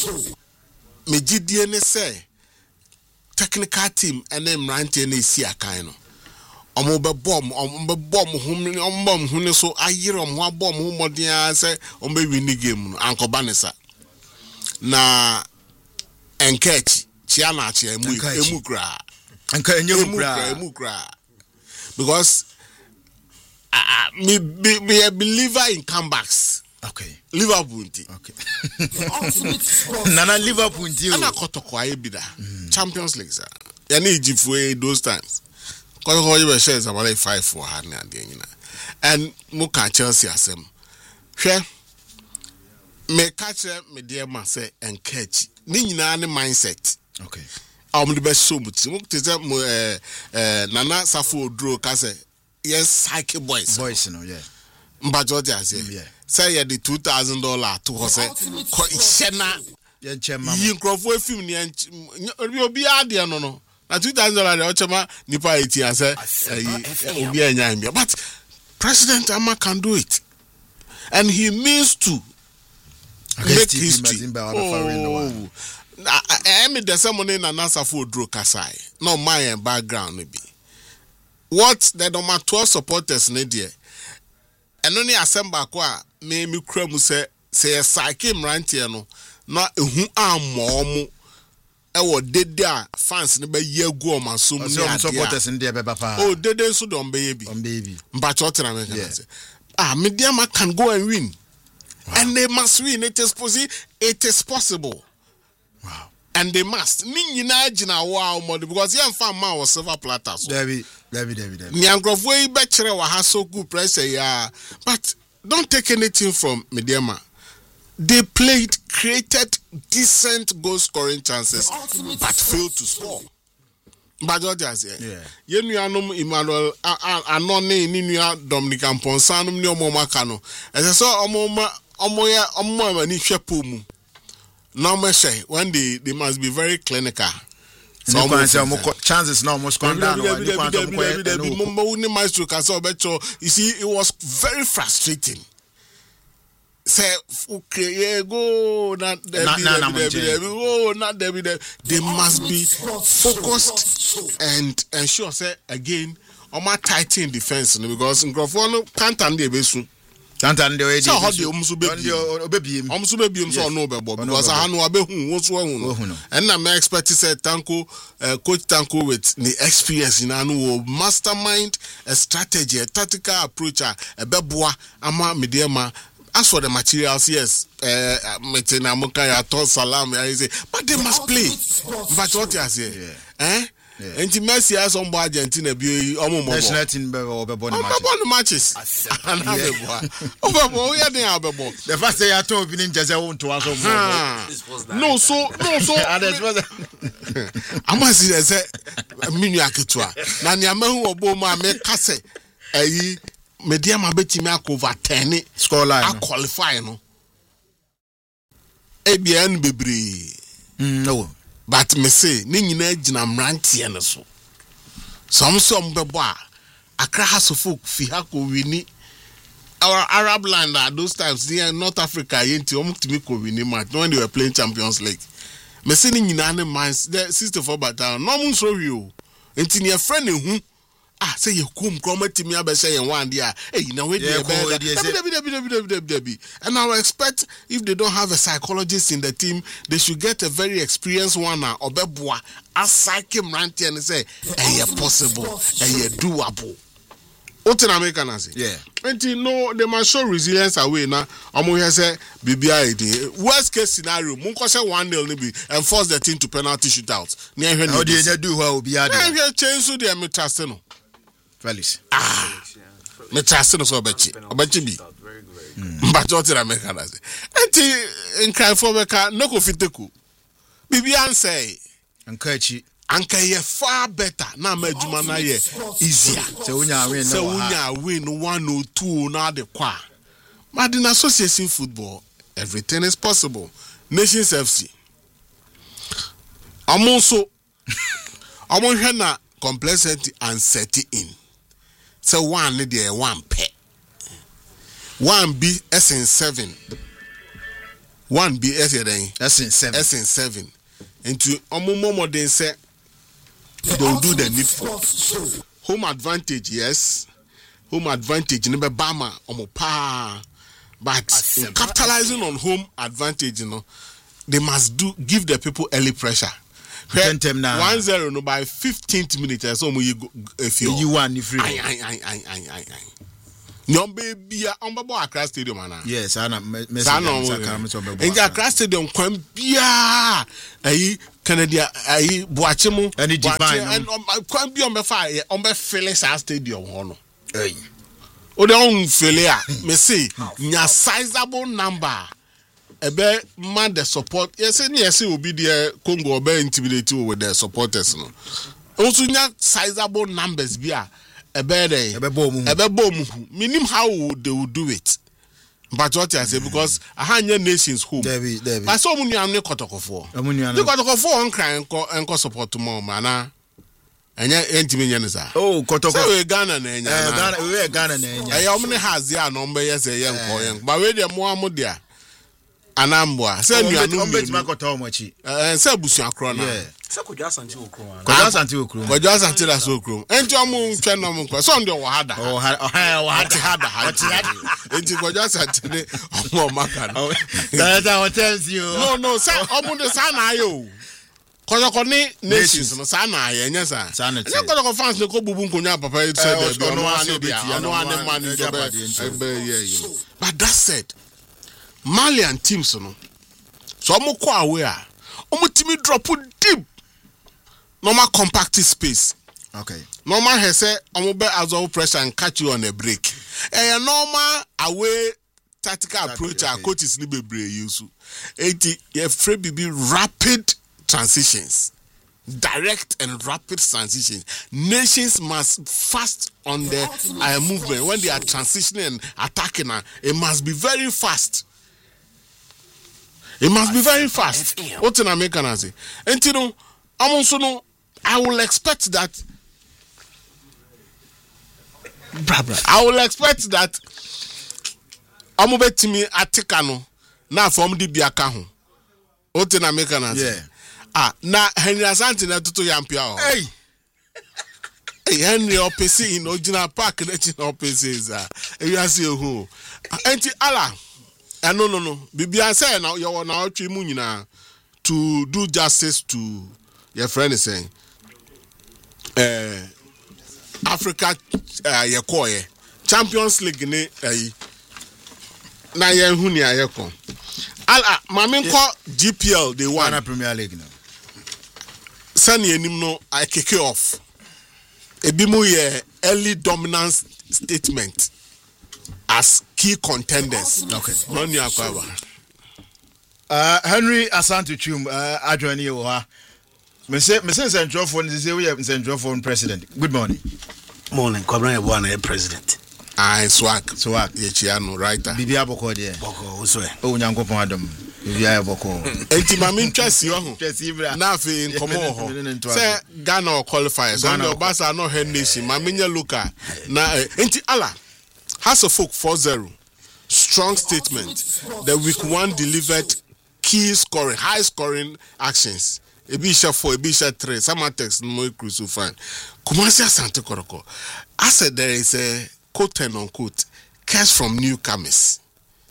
megidie ne se technical team ene mrante na esi akan no omo be bomb omo be bomb hum omo bomb hune so ayire omo abom hum modern say omo be win game no anko banesa na enkechi chia na chia emu emu kra anka enye emu kra emu kra because uh, me be, be a believer in comebacks. Okay. Liverpool. Okay. Nana Liverpool. Ana kotoko aye bida. Champions League sir. Yani Egypt for those times. Kotoko you share is about five for her na de nyina. And muka Chelsea asem. Hwe me catch me dear man say and catch. Ni nyina ne mindset. Okay. I'm the best so much. Mo te say eh eh Nana Safo Oduro ka say yes psyche boys. Boys no yeah. Mba George say. Yeah. Say you the two thousand dollars to say ko ishena ye chema. Yi nkrofo film ni obi obi ade no no. Na two thousand dollars o chema nipa eighty and say obi anya mbia. But President Ama can do it. And he means to make history. Oh. I mean, there's someone in an answer for Drew Kasai. No, my background, maybe. What the number twelve supporters need here? And only assemble qua, may me crumble say, say a psyche rantiano, not a who are more. I was dead there, fans never year go on my soon supporters in there, papa. Oh, they didn't so don't baby. On baby. But what I mean, ah, Mediama can go and win. Wow. And they must win. It is possible. It is possible. Wow. And they must. Ni nyina jina wow mode because yan fan man was silver platter. David, David, David, David. Nyangrofo yi be kire wa ha so good pressure ya. But don't take anything from Mediama. They played, created decent goal scoring chances, but failed to score. But what I say, yeah. You know, Emmanuel, Anone, Nina, Dominic, and Ponsanum, no more Macano. As I saw a moment, a more, a more, and if you pum. No, when they, they must be very clinical. So chances now must come down. You see, it was very frustrating. Say, okay, go, not oh, not Debbie. They must be focused and ensure, say, again, on my tighten defense because in Grafono can't and they be soon. Can't and they so how the almost baby, almost baby, so no, because I know about who was one. And I'm expecting, say, Tanko, Coach Tanko with the experience in annual mastermind, a strategy, a tactical approach, a beboa, ama mediama. As for the materials, yes, uh, but they must play. But what you say, eh? And the Messi has on Argentina be almost national team over matches. The first day I told you, just I want to answer. No, so no, so I must say, Miniakitua. Nanyama who Obama make Casse. Mediama beti me over ten score line I qualify no A B N bebre no but me say ni nyina gina mrantie ne so some some bebo a Accra has folk fi ha ko wini our Arab land at those times there North Africa yenti omo timi ko wini match when they were playing Champions League me say ni nyina ne mans the sixty-four battalion no mun so wi o enti ne friend hu ah say you come come to me about say one there hey now wait there and I expect if they don't have a psychologist in the team they should get a very experienced one or beboa as psyche ranty and say hey possible hey doable what in America na say yeah and you know they must show resilience away now omo here say bibia dey worst case scenario mun ko say one nil be and force the team to penalty shootout near here how dey do how obi ade here change so dey me trust no Felix. Ah, me trust no so obechi. Obechi bi. But what I make na say. Enti in cry for beka no ko fiteku. Bibi answer. Ankachi. Anka ye far better. Na ma adwuma na ye easier. Se unya win no. Se unya win one or two na de kwa. But in association football, everything is possible. Nations F C. Amonso. Amon hwe na complexity and set in. So one there one pet. One B S N seven. One B S N S N seven. S N seven. Into omo then say they'll do the needful. Home advantage, yes. Home advantage never bama omo pa. But in capitalizing on home advantage, you know, they must do give the people early pressure. One zero no by fifteenth minute so you go if you you want free. Aye aye aye aye aye aye. Nyombe bia ombebo Accra Stadium ana. Yes, ana me Sana Enja Accra Stadium kwan bia ayi Canada ayi Boachemu and divine and kwan bia ombefa ombe fele sa stadium ho no. Hey. O de on fele a me say nya sizable number ebe man the support yes ni yes obi de Congo obe intimidate with the supporters no. Also nya sizable numbers bia ebe dey ebe bo mu ebe bo mu minim how they will do it but what I say because I hanya nations home David David but so munu am ne kotokofo amunu ne kotokofo on cry enko enko support mo mana enya entimi nya ne sa oh kotokofo so we Ghana na enya eh Ghana we Ghana na enya eh omne hazi a no mbe yes ye enko yen but we dey mo amudia anambwa say nuanu ombe tima kota omochi eh say busu akro na se ko jasanti okro an ko jasanti okro ko jasanti la so okro enti omu ntwe no mu kwa so ndo wo hada oh ha wa hada hada hada enti ko jasanti ne omu maka no that what tells you no no say omu de sa na ayo ko ko ni nations no sa na ayo nya sa ne ko ko fans ne ko bubu nkonya papa it said that no one dia no one man do be but that said Malian teams no so omu ko away a omu timi drop deep normal compact space. Okay. Normal he say omu be absorb pressure and catch you on a break. Eh normal away tactical approach our coaches ni bebre use. eighty ye free be rapid transitions. Direct and rapid transitions. Nations must fast on the uh, movement when they are transitioning and attacking. Uh, it must be very fast. It must be very fast. What in American I say? And you know, I'm also no. I will expect that. Bra bra. I will expect that. I'm over to me atikano na from the biaka ho. What in American I say? Yeah. Ah, na Henry Asante na tutu yampia ho. Hey. Hey Henry opesi in original park na chi opesi is ah. You see who. Enti ala. Eh, no, no, no. Bibia say now you are now three mu nyina to do justice to your friend is saying. Uh, Africa uh, ye koye Champions League ni eh na ye hu ni ayeko. Ala mame nko G P L they won na Premier League no. Sani enim no I kick it off. Ebi mu ye early dominance statement as key contenders. Okay. No new akwaba. Uh, Henry Asante Chum, uh, adjoining you. Me say, me say, Central Phone. This is we have Central Phone President. Good morning. Morning. Kwabran one president. I swag. Swag. Yechiano writer. Bibia boko there. Boko uswe. Oh, nyango pon adam. Bibia boko. Enti mami interest yo ho. Interest ibra. Na fe in komo ho. Say Ghana or qualifiers. So the Obasa no head nation. Mami nya look na enti ala. House of Folk four zero. Strong statement. The week one delivered key scoring, high scoring actions. Ebisha four, Ebisha three. Some text no crucial fine. Kumasi Asante Koroko. I said there is a quote and unquote cash from newcomers.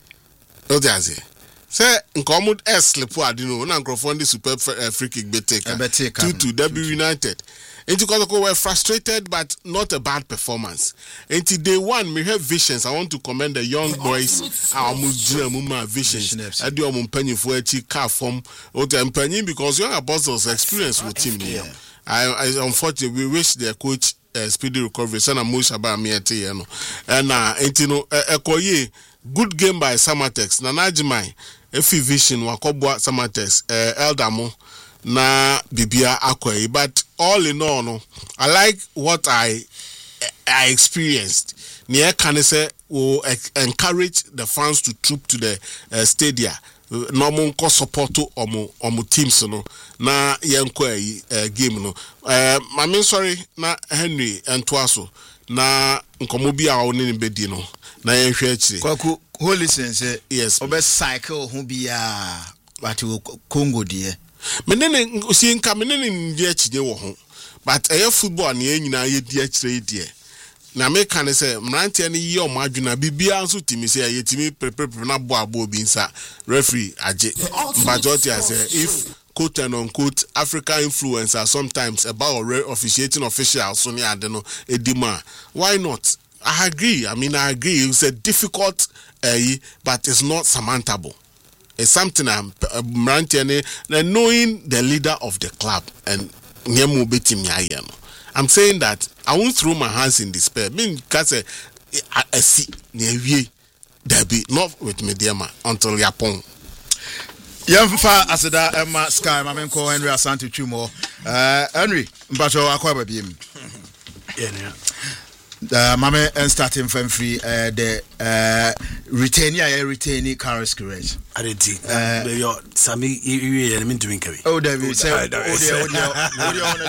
No, there's it. Say Nkomud S Lepo Adino, na Nkrofo super uh, free kick be taker. two two W United. Enti Kotoko were frustrated but not a bad performance. Enti day one me have visions. I want to commend the young boys. Our muma visions. I do am penny for a chick car form or the penny because young apostles experience with him here. I, I unfortunately we wish their coach uh, speedy recovery. Sana Musha ba me ate no. And uh enti no ekoye good game by Samatex. Nanajimai Efi vision wakobwa Samatex uh, Eldamo na bibia akwai but all in all no I like what I I experienced near can say will encourage the fans to troop to the uh, stadia normal co support to omo omo teams no na yenko uh, game no uh, I mean sorry na Henry Entwaso na nkomo bia woni ne bedi no na yenhwe akire kwaku holy sense yes obe cycle ho bia but Congo die menene osi nka menene ndi akide wo ho but eh football na enyina ye di akire die na me kan say mrantie ne ye omo adwuna bibia nso timi say ye timi prepare na bo abo obi nsa referee age majority say if quote and unquote Africa influencers sometimes about officiating officials so near no edima why not I agree. I mean, I agree. It's a difficult, uh, but it's not surmountable. It's something I'm uh, knowing the leader of the club and I'm saying that I won't throw my hands in despair. I mean, because I see there be not with Mediama until Yapon. Yamfa aseda Emma Sky Mamenko Henry Asante Chumo. Uh, Henry, Mbacho Akwa Bim. Yeah. Uh, Mame and starting from free uh, the uh, retain yeah retain Carlos Courage. I did see. Uh, Sammy, you you mean doing Kabi. Oh, David, say oh, dear, oh, dear, on a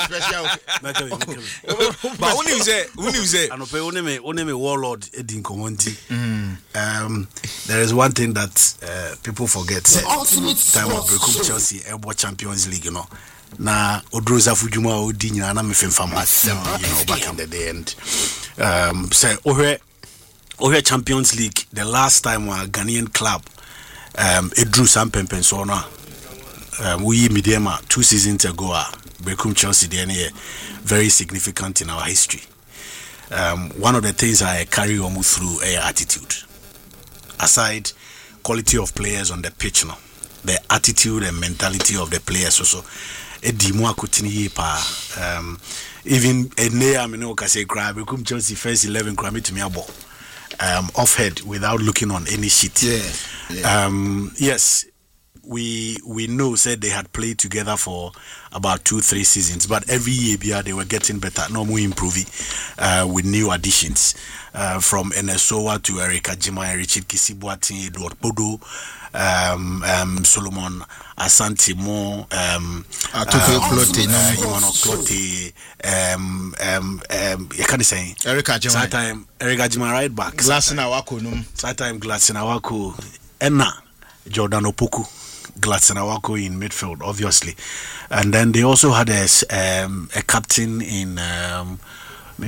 special. But when you say, when you say, I know, only me, only me warlord Edin Comonti. Um, there is one thing that uh, people forget. The ultimate time of Brekum Chelsea, Elbow Champions League, you know. Na Odroza Fujuma Odi nyina na me femfa you know, back in the day, and um say Ohe Ohe Champions League the last time a Ghanaian club um it drew some pempen so na um we Midema two seasons ago uh, Brekum Chelsea the year very significant in our history. Um one of the things I carry on through a attitude, aside quality of players on the pitch, no, the attitude and mentality of the players also. Edimo akutini pa um even ene amene ka say cry Brekum Chelsea first eleven cry me to me abo um off head without looking on any sheet. Yeah, yeah. Um yes, we we know said they had played together for about two three seasons, but every year they were getting better, no more improving uh with new additions uh from Enesowa to Erica Jima, Richard Kisibuati, Edward Bodo, um um Solomon Asante Mo, um Atuko Clote, no Iwano Clote, um um um you can't say Erica Jima. Sometime Erica Jima right back. Glassina Wako num. Sometime Glassina Wako Enna Jordan Opoku. Glassina Wako in midfield, obviously, and then they also had a um a captain in um but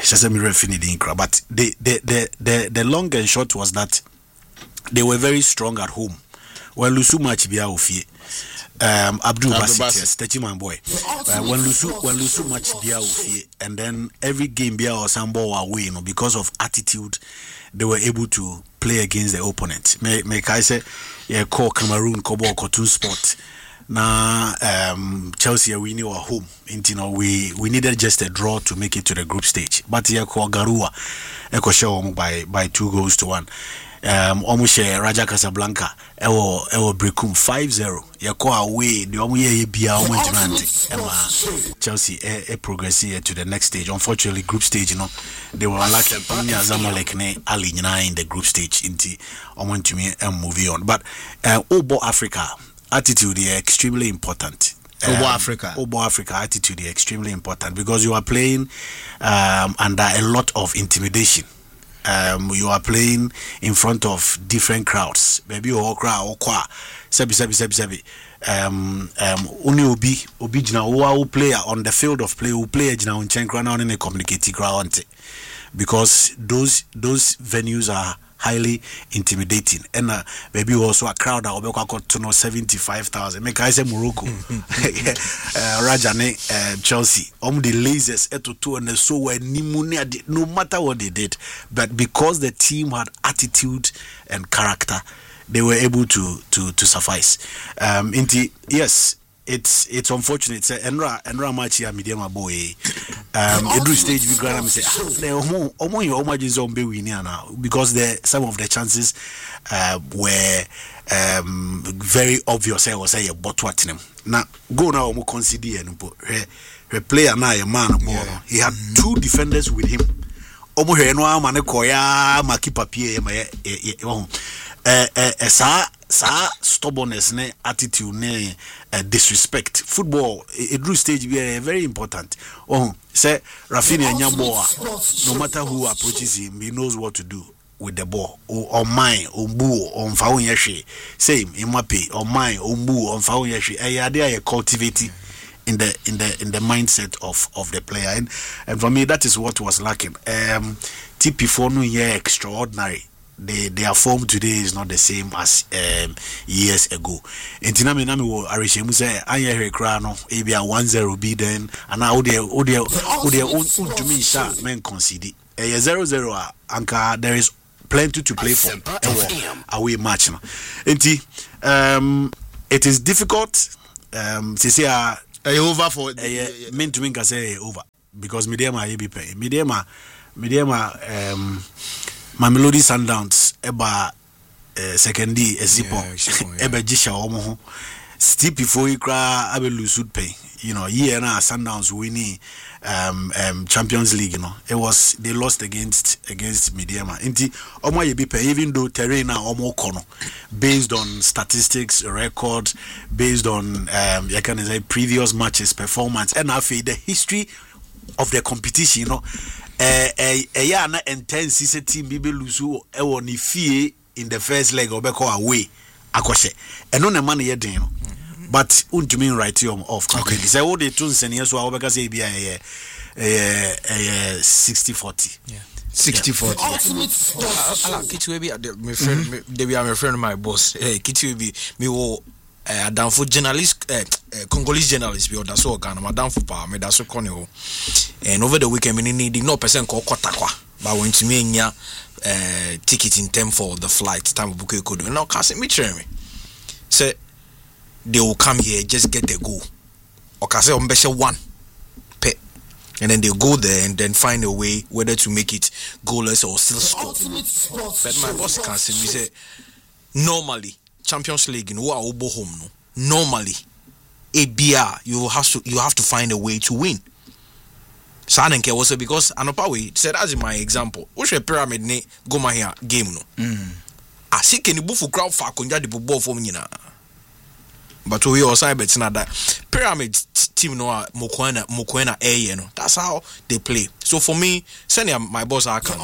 the the the the the long and short was that they were very strong at home. When Lusu match bia ofie, um Abdul Basit, yes, Techiman boy. Uh, when Lusu when Lusu match bia ofie, and then every game bia or sambo away, you know, because of attitude, they were able to play against the opponent. May may I say, yeah, call Cameroon, Kobo, Cotton Sport. Now, um, Chelsea we knew our home. You know, we we needed just a draw to make it to the group stage. But yeah, call Garua, Eko show by by two goals to one. Um, almost Raja Casablanca, Ewo Ewo Brekum five zero. Yeah, call away. The only year be our Emma Chelsea a progress here to the next stage. Unfortunately, group stage, you know, they were unlucky. Only Zamalek ne Ali in the group stage. Inti Omo to me and moving on. But uh, Obo Africa. Attitude is extremely important. Obo um, Africa. Obo Africa attitude is extremely important because you are playing um, under a lot of intimidation. Um, you are playing in front of different crowds. Maybe you all crowd or qua sebi sebi sebi sebi. Um, um, only obi obi jina who player on the field of play who play jina on chen crowd on a complicated crowd because those those venues are highly intimidating, and uh, maybe also a crowd that will be to know seventy-five thousand. Make I say Morocco, uh, Rajane, uh, Chelsea, um, the lasers eto two and so were nimunia. No matter what they did, but because the team had attitude and character, they were able to to to suffice. Um, inti yes. It's it's unfortunate. It's Enra Enra match here medium boy. Um, every stage we grab and say, ah, omo your omo zombi win now because the some of the chances uh, were um, very obvious. I was say but what them now go now omo consider and her player now a man yeah. He had two defenders with him. Omo he no ama ne koya ma keeper pie ma eh eh eh sa sa stubbornness ne attitude ne uh, disrespect football it drew stage be very important. Oh say Rafinha Nyamboa, no matter who approaches him he knows what to do with the ball or mine or boo on faun yeshi same Mbappe or mine or boo on faun yeshi eh they are cultivating in the in the in the mindset of of the player, and, and for me that is what was lacking. um T P four no year extraordinary. They, their form today is not the same as um, years ago. And Tinami Nami will Arishemu say, I hear a crano, maybe a one zero be then, and now they, oh, they, oh, they, oh, to me, sir, men concede. a zero zero anka there is plenty to play for away match no enti um it is difficult um to say uh, over for uh, mean to mean can say over because Mediama ye be pay Mediama Mediama um Mamelodi Sundowns eba uh, second D esipo eba jisha omo ho still before you cry abe lose pay you know year na Sundowns winning um um Champions League, you know it was they lost against against Mediama inti omo ye be pay even though terrain na omo kono based on statistics record based on um you can say previous matches performance and after the history of the competition, you know eh eh eh ya na intensity team bi be lose e won ni fie in the first leg obeko away akoshe eno na man ye den no but untumi right you off completely say what they tun senior so obeka say bi eh eh eh sixty forty yeah sixty forty ala kitu be my friend they be my friend my boss eh kitu be me wo eh adamfo journalist eh Congolese journalist be oda so Ghana madamfo pa me da so kone ho and over the weekend me need no person ko kotakwa but when to me nya eh ticket in time for the flight time book e could now can me tell me say they will come here just get the goal or can say on one pay and then they go there and then find a way whether to make it goalless or still score. But my boss can say me say normally Champions League in who are obo home no normally A B R you have to you have to find a way to win. So I don't care also because anopa way said as in my example which a pyramid ne go my here game no mm. I see can you bufu crowd for konja the ball for me na but we also bet na that pyramid team no mokoena mokoena air no that's how they play. So for me senior my boss I can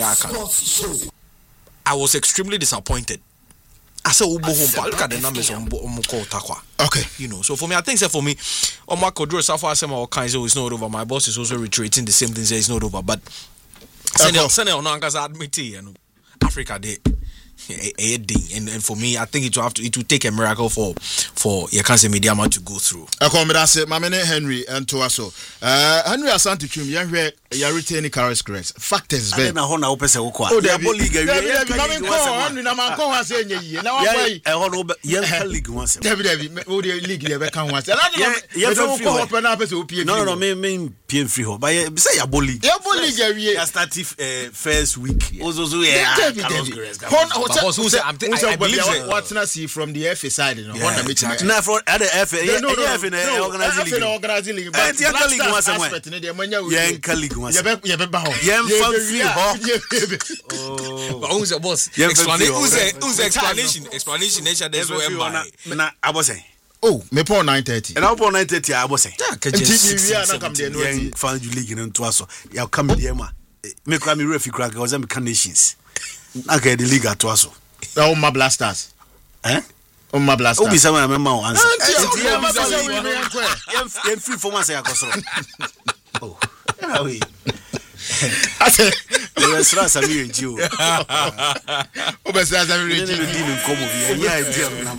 I was extremely disappointed. I said Ubo home look at the numbers on Moko Takwa. Okay. You know, so for me I think that for me on my Kodro Safa Sema or Kaizo is not over. My boss is also retreating the same thing says it's not over. But Senel Senel no Angas admit you know Africa they a ding and, and for me I think it will have to it will take a miracle for for you can't say Mediama to go through. Akomedase Mamene Henry and Toaso. Uh Henry Asante Twum yehwe ya retain Carlos Grace. Fact is very na ho na opese wo kwa. Oh the league we Mame ko Henry na man ko ho ase enye yi. Na wa boy. E ho no ye league one se. David David o the league le be kan ho ase. Na na ye ko ho pe na pese o pie. No no me me pie free ho. But say ya boli. Ya boli ga wie. Ya start first week. Ozozo ye Carlos Grace. But who say I'm I believe what na see from the F A side no. What na meet na from the F A. No no F A organizing league. Organizing league. But the league one se aspect ne de manya we. Yen ka league one. Ye be ye be ba ho. Yen fan free ho. Oh. But who's the boss? Explanation. Who's the explanation? Explanation nature there's where na abose. Oh, me pon nine thirty. And upon nine thirty abose. Yeah, ka just we are na come there no. Yen fan league no to aso. Ya come there ma. Me kwa me refi crack was am nations. Okay, the league to aso. Oh my blasters. Eh? Oh my blasters. Obi sama member o answer. Yen free for one say akosoro. Oh. Yeah we. Ate. Le sra Samir Njiu. O be sra Samir Njiu. Ne di nkomo bi. Ya idea na.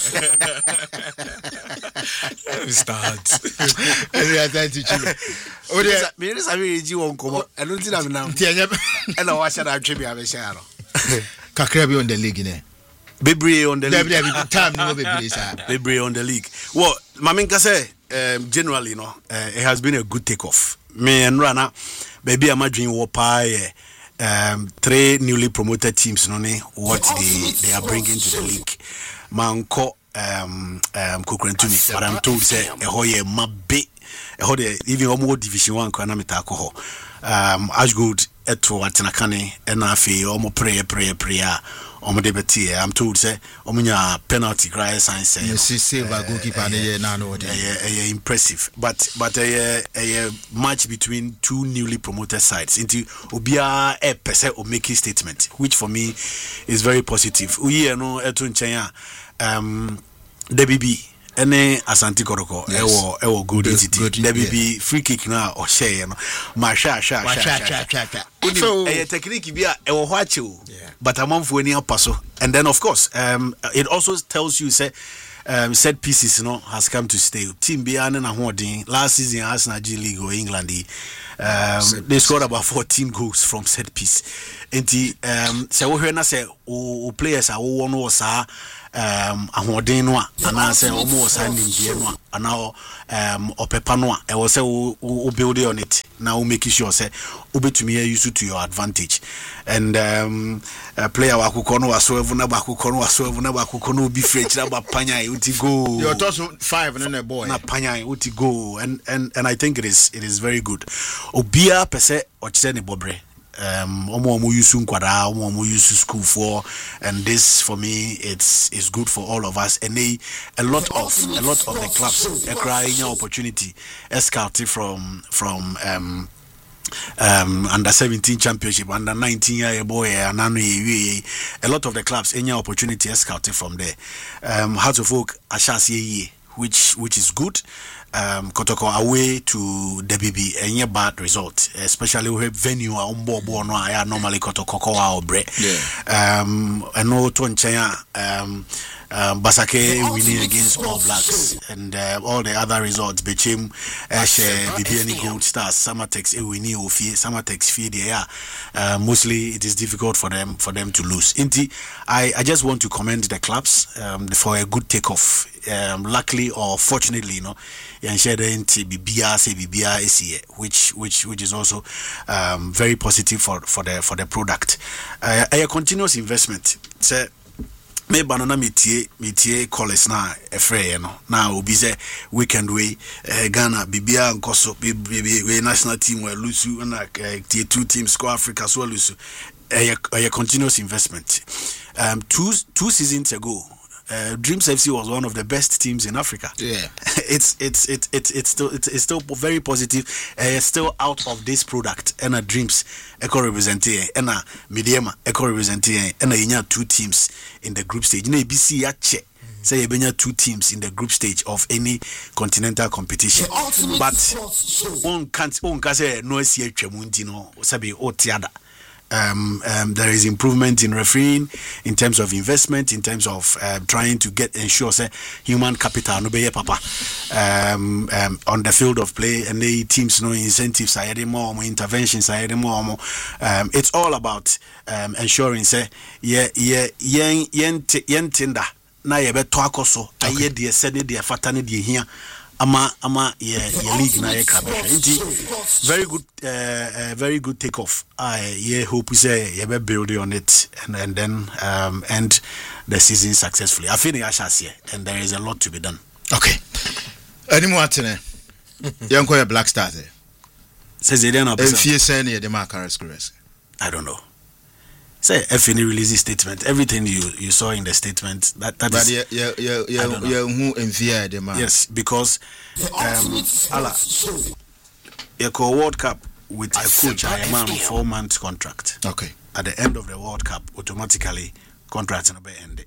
We start. Every time to chill. O de me ne Samir Njiu nkomo. Eno ti na me na. Ti anya. E na wa sha na atwe bi abesha no. Kakra bi on the league ne. Bebre on the league. Bebre time no bebre sir. Bebre on the league. Well, Maminka say um, generally, you know, uh, it has been a good takeoff. Me and Rana, baby, I'm dream wo pa um three newly promoted teams, no ne what they they are bringing to the league. Manko um um Kukrentumi, but I'm told say e ho ye mabe e ho de even omo division one kwa na metako ho. Um Ashgood eto atenakane ena afi omo pray pray prayer omo debate I'm told say omunya penalty cry sign say yes save a goalkeeper na na no dey eh impressive but but a a match between two newly promoted sides into obia e pese o making statement which for me is very positive we no eto nchen a um D B B ene Asante Koroko ewo ewo good entity there be be free kick na o share no ma sha sha sha sha so eh technique bi a ewo ho ache o but amanfo ani apaso and then of course um it also tells you say um, set pieces, you know, has come to stay. Team Bian and Aholding last season, Arsenal G League or England, um, they scored about fourteen goals from set piece. And the um, so we na say o players are one was um Aholding no, and I say almost signing no, and now um Opepa no. I will say we build on it. Now we make sure say we to me use it to your advantage. And um a player wa kukono wa swerve na ba kukono wa swerve na ba kukono bi fetch na ba panya uti go. Your toss five and a boy. Na panya uti go, and and and I think it is it is very good. Obia pese ochise ne bobre. Um omo omo use nkwada, omo omo use school for, and this for me it's it's good for all of us. And they, a lot of a lot of the clubs are crying opportunity scouted from from um um under seventeen championship, under nineteen year boy, and a lot of the clubs any opportunity scouted from there. Um how to folk ashasi which which is good. Um, Kotoko away to the B B, any bad result, especially we have venue on board. No, I normally Kotoko or break. Um, I know to um, um, Basake winning against All Blacks, and uh, all the other results became Ashe, B B N Gold Stars, Samatex, Ewini Ofie, Samatex Feed. Yeah, uh, mostly it is difficult for them for them to lose. Inti, I I just want to commend the clubs um, for a good takeoff. Um, luckily or fortunately, you know, which which which is also um, very positive for, for the for the product. Uh, a continuous investment. So, me banana metie metie college na efre no na obi say weekend way uh, Ghana bibia nkoso we national team we lose na tier two teams score Africa so lose a, a continuous investment. Um, two two seasons ago. Uh, Dreams F C was one of the best teams in Africa. Yeah, it's it's it's it's it's still it's, it's still very positive. Uh, still out of this product. And a Dreams eco representing and a Mediema eco representing and a Inya two teams in the group stage. Na B C yache say Ibenya two teams in the group stage of any continental competition. But one can't one can say no see Chemundi no sabi o tiada. Um, um, there is improvement in refereeing, in terms of investment, in terms of uh, trying to get ensure say human capital no be papa um, um, on the field of play, and the teams no incentives are adding more, more interventions are adding more, more. Um, it's all about um, ensuring say yeah yeah yen yen yen tinda na ye beto akoso aye de said de fatane de hia ama ama ye ye league na ye kabesha. Very good uh, uh, very good takeoff. I yeah hope we say you be build on it and and then um end the season successfully. I feel here and there is a lot to be done. Okay. Any more atene? Young Koya Black Stars. Says they don't know. If you say near the Marcus Grace. I don't know. Say F N releases statement. Everything you, you saw in the statement that that but is. Yeah, yeah, yeah, yeah, yeah. Who envy the man? Yes, because um, Allah, you call World Cup with a coach and a man four months contract. Okay. At the end of the World Cup, automatically contracts will be ended.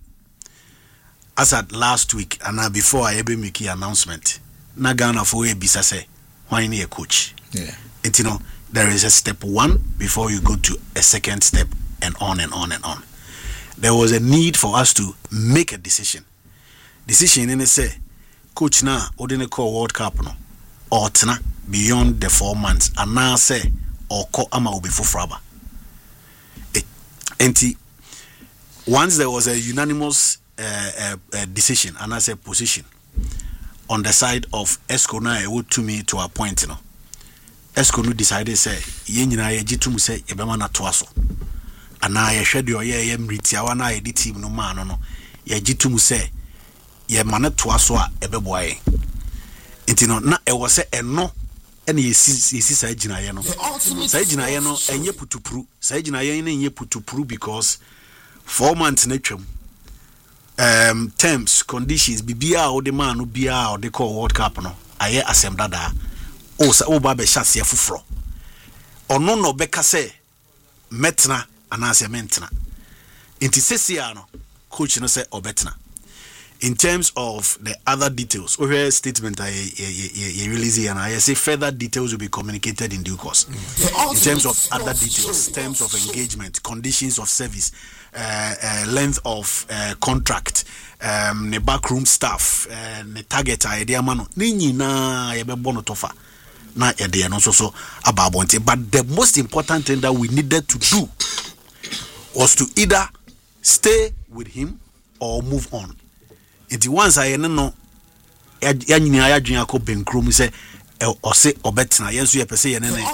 As at last week, and now before I ever make the announcement, na Ghana for a bisa say why need a coach? Yeah. And you know there is a step one before you go to a second step. And on and on and on. There was a need for us to make a decision. Decision in say, coach na odine call World Cup no, or tna beyond the four months, and now say or call ama ubi fufraba. Enti once there was a unanimous uh, uh, uh, decision, and I say position on the side of Esco na e would to me to a point, you know. Esco no decided say ye nyina ye jitum say yebema na toaso. Ana ye hwede oye ye mritiawa na ye di team no ma no no ye gitum se ye mane toa so a ebeboa ye enti no na e wo se eno ene ye si si sa gina ye no sa gina ye no enye putupuru sa gina ye no enye putupuru because four months na twam um terms conditions bibia o de man no bia o de call World Cup no aye asem dada o sa o ba be hyase foforo ono no beka se metna anase mentna inti sesia no coach no say obetna in terms of the other details, over statement I release here, and I say further details will be communicated in due course. Mm. In terms of other details, terms of engagement, conditions of service, uh, uh, length of uh, contract, um, the backroom staff, uh, the target idea, mano, ni na yebe bono tofa. Na yede no so so ababonte. But the most important thing that we needed to do was to either stay with him or move on. It once I know ya nyina ya dwen akọ benkrom say o se obetena yenso ye pese ye ne